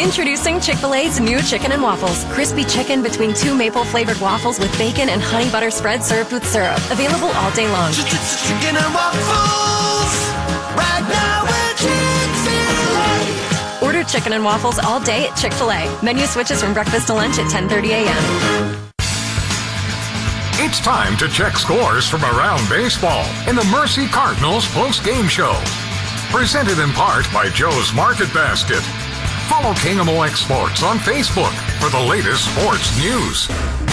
Introducing Chick-fil-A's new Chicken and Waffles. Crispy chicken between 2 maple-flavored waffles with bacon and honey butter spread served with syrup. Available all day long. Chicken and waffles. Right now at Chick-fil-A. Order Chicken and Waffles all day at Chick-fil-A. Menu switches from breakfast to lunch at 10:30 a.m. It's time to check scores from around baseball in the Mercy Cardinals post-game show. Presented in part by Joe's Market Basket. Follow KMOX Sports on Facebook for the latest sports news.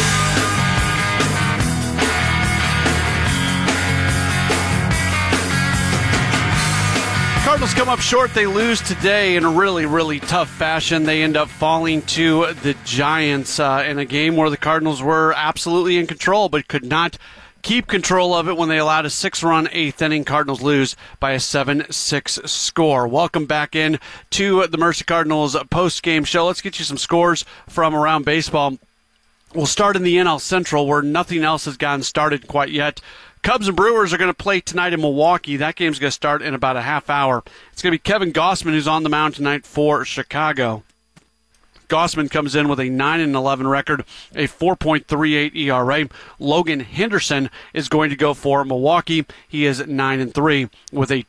Cardinals come up short. They lose today in a really, really tough fashion. They end up falling to the Giants in a game where the Cardinals were absolutely in control but could not keep control of it when they allowed a 6-run eighth inning. Cardinals lose by a 7-6 score. Welcome back in to the Mercy Cardinals post-game show. Let's get you some scores from around baseball. We'll start in the NL Central where nothing else has gotten started quite yet. Cubs and Brewers are going to play tonight in Milwaukee. That game's going to start in about a half hour. It's going to be Kevin Gausman who's on the mound tonight for Chicago. Gausman comes in with a 9-11 record, a 4.38 ERA. Logan Henderson is going to go for Milwaukee. He is 9-3 with a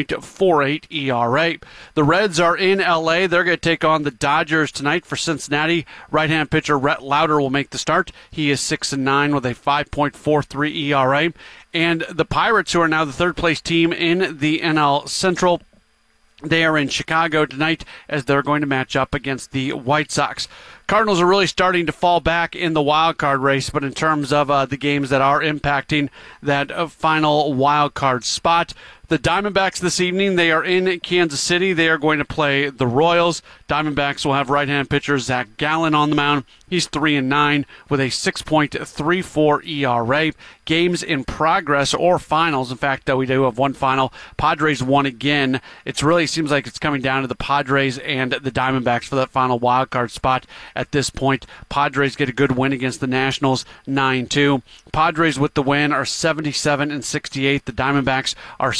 2.48 ERA. The Reds are in L.A. They're going to take on the Dodgers tonight for Cincinnati. Right-hand pitcher Rhett Lauder will make the start. He is 6-9 with a 5.43 ERA. And the Pirates, who are now the third-place team in the NL Central, they are in Chicago tonight as they're going to match up against the White Sox. Cardinals are really starting to fall back in the wild card race, but in terms of the games that are impacting that final wild card spot, the Diamondbacks this evening, they are in Kansas City. They are going to play the Royals. Diamondbacks will have right-hand pitcher Zach Gallen on the mound. He's 3-9 with a 6.34 ERA. Games in progress or finals. In fact, we do have one final. Padres won again. It really seems like it's coming down to the Padres and the Diamondbacks for that final wild card spot at this point. Padres get a good win against the Nationals, 9-2. Padres with the win are 77-68. The Diamondbacks are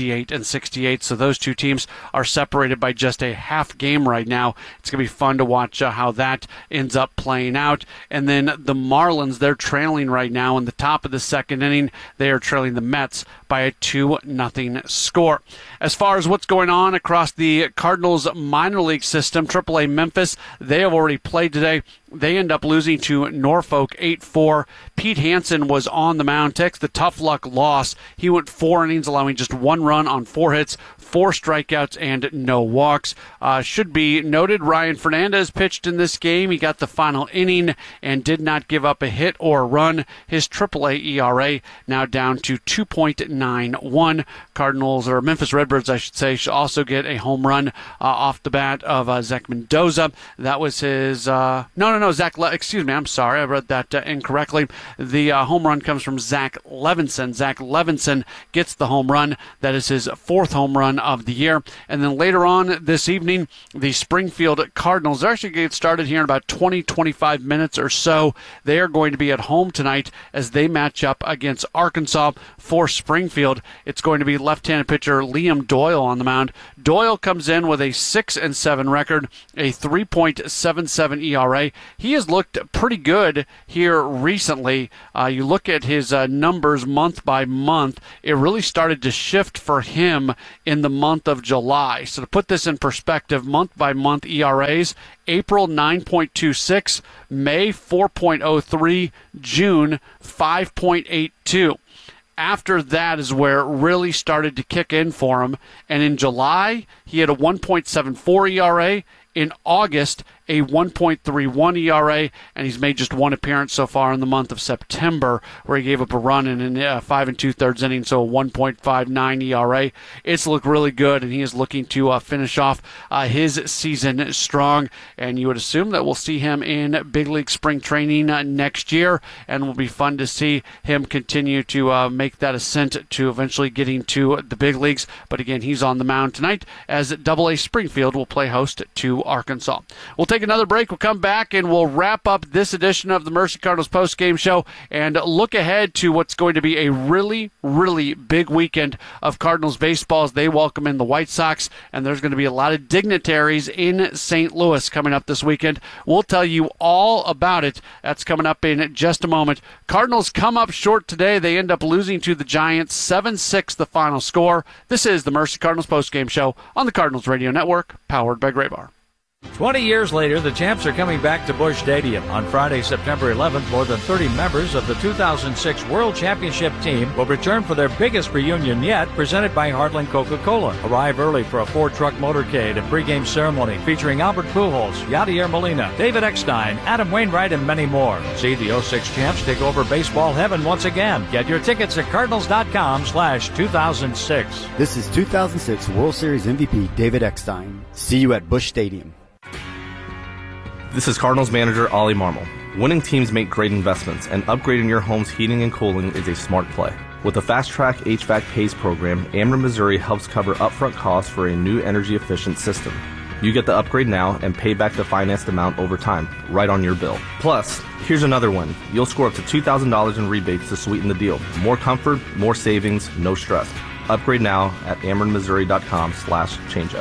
78-68. So those two teams are separated by just a half game right now. It's going to be fun to watch how that ends up playing out. And then the Marlins, they're trailing right now in the top of the second inning. They are trailing the Mets by a 2-0 score. As far as what's going on across the Cardinals minor league system, AAA Memphis, they have already played today. They end up losing to Norfolk 8-4. Pete Hansen was on the mound, takes the tough luck loss. He went 4 innings, allowing just 1 run on 4 hits, 4 strikeouts, and no walks. Should be noted, Ryan Fernandez pitched in this game. He got the final inning and did not give up a hit or a run. His AAA ERA now down to 2.91. Cardinals, or Memphis Redbirds, I should say, should also get a home run off the bat of Zach Mendoza. That was his... excuse me, I'm sorry, I read that incorrectly. The home run comes from Zach Levinson. Zach Levinson gets the home run. That is his 4th home run of the year. And then later on this evening, the Springfield Cardinals, they're actually going to get started here in about 20-25 minutes or so. They are going to be at home tonight as they match up against Arkansas for Springfield. It's going to be left-handed pitcher Liam Doyle on the mound. Doyle comes in with a 6-7 record, a 3.77 ERA. He has looked pretty good here recently. You look at his numbers month by month, it really started to shift for him in the month of July. So to put this in perspective, month by month ERAs, April 9.26, May 4.03, June 5.82. After that is where it really started to kick in for him. And in July, he had a 1.74 ERA. In August, a 1.31 ERA, and he's made just 1 appearance so far in the month of September, where he gave up a run in 5 2/3 innings, so a 1.59 ERA. It's looked really good, and he is looking to finish off his season strong, and you would assume that we'll see him in big league spring training next year, and it will be fun to see him continue to make that ascent to eventually getting to the big leagues. But again, he's on the mound tonight as AA Springfield will play host to Arkansas. We'll take another break. We'll come back and we'll wrap up this edition of the Mercy Cardinals post-game show and look ahead to what's going to be a really, really big weekend of Cardinals baseball as they welcome in the White Sox, and there's going to be a lot of dignitaries in St. Louis coming up this weekend. We'll tell you all about it. That's coming up in just a moment. Cardinals come up short today. They end up losing to the Giants, 7-6 the final score. This is the Mercy Cardinals postgame show on the Cardinals Radio Network, powered by Graybar. 20 years later, the Champs are coming back to Busch Stadium. On Friday, September 11th, more than 30 members of the 2006 World Championship team will return for their biggest reunion yet, presented by Heartland Coca-Cola. Arrive early for a four-truck motorcade and pregame ceremony featuring Albert Pujols, Yadier Molina, David Eckstein, Adam Wainwright, and many more. See the 06 Champs take over baseball heaven once again. Get your tickets at cardinals.com/2006. This is 2006 World Series MVP David Eckstein. See you at Busch Stadium. This is Cardinals manager Ollie Marmol. Winning teams make great investments, and upgrading your home's heating and cooling is a smart play. With the Fast Track HVAC PACE program, Ameren, Missouri helps cover upfront costs for a new energy-efficient system. You get the upgrade now and pay back the financed amount over time, right on your bill. Plus, here's another one. You'll score up to $2,000 in rebates to sweeten the deal. More comfort, more savings, no stress. Upgrade now at AmerenMissouri.com/changeup.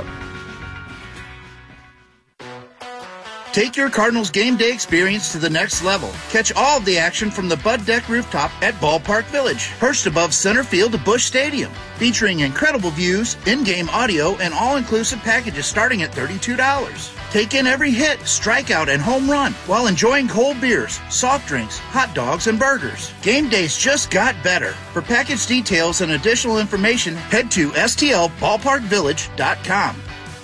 Take your Cardinals game day experience to the next level. Catch all of the action from the Bud Deck rooftop at Ballpark Village, perched above center field to Busch Stadium. Featuring incredible views, in-game audio, and all-inclusive packages starting at $32. Take in every hit, strikeout, and home run while enjoying cold beers, soft drinks, hot dogs, and burgers. Game days just got better. For package details and additional information, head to stlballparkvillage.com.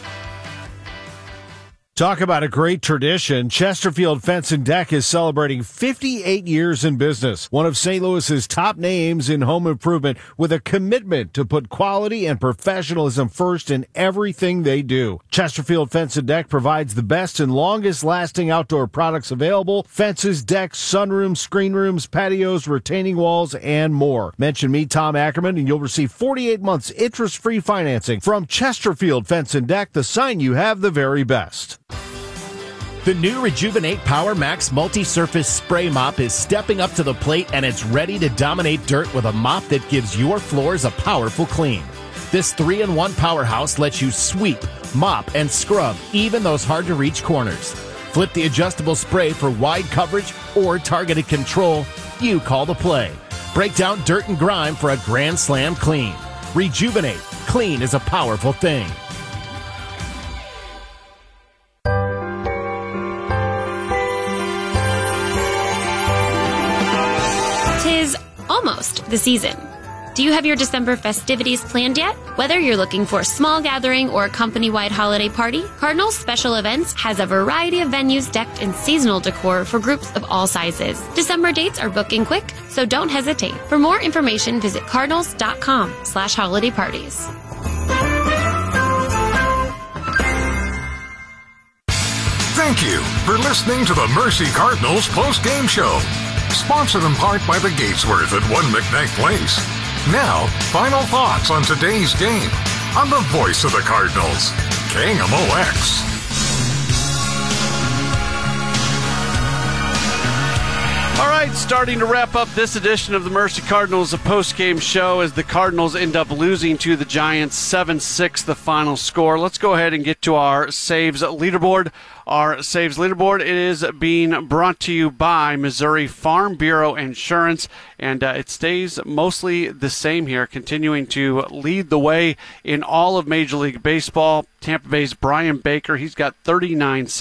Talk about a great tradition. Chesterfield Fence and Deck is celebrating 58 years in business. One of St. Louis's top names in home improvement with a commitment to put quality and professionalism first in everything they do. Chesterfield Fence and Deck provides the best and longest lasting outdoor products available. Fences, decks, sunrooms, screen rooms, patios, retaining walls, and more. Mention me, Tom Ackerman, and you'll receive 48 months interest-free financing from Chesterfield Fence and Deck, the sign you have the very best. The new Rejuvenate Power Max Multi-Surface Spray Mop is stepping up to the plate, and it's ready to dominate dirt with a mop that gives your floors a powerful clean. This 3-in-1 powerhouse lets you sweep, mop, and scrub even those hard-to-reach corners. Flip the adjustable spray for wide coverage or targeted control. You call the play. Break down dirt and grime for a grand slam clean. Rejuvenate. Clean is a powerful thing. Almost the season. Do you have your December festivities planned yet? Whether you're looking for a small gathering or a company-wide holiday party, Cardinals Special Events has a variety of venues decked in seasonal decor for groups of all sizes. December dates are booking quick, so don't hesitate. For more information, visit cardinals.com/holidayparties. Thank you for listening to the Mercy Cardinals post-game show. Sponsored in part by the Gatesworth at 1 McKnight Place. Now, final thoughts on today's game on the voice of the Cardinals, KMOX. All right, starting to wrap up this edition of the Mercy Cardinals, a post-game show as the Cardinals end up losing to the Giants, 7-6 the final score. Let's go ahead and get to our saves leaderboard. Our saves leaderboard, it is being brought to you by Missouri Farm Bureau Insurance, and it stays mostly the same here, continuing to lead the way in all of Major League Baseball. Tampa Bay's Brian Baker, he's got 39 saves.